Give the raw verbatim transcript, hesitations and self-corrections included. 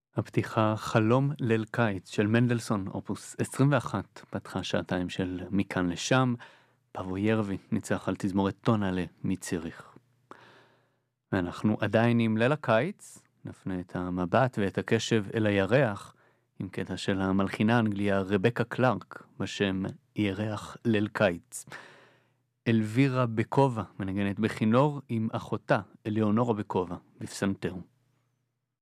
הפתיחה חלום ליל קיץ של מנדלסון, אופוס עשרים ואחת, פתחה שעתיים של מכאן לשם. פבו ירבי ניצח על תזמורת טונאלה מציריך. ואנחנו עדיין עם ליל הקיץ, נפנה את המבט ואת הקשב אל הירח, עם קטע של המלחינה האנגליה רבקה קלארק, בשם ירח ליל קיץ. אלווירה בקובה מנגנת בכינור עם אחותה אליאונורה בקובה בפסנתר.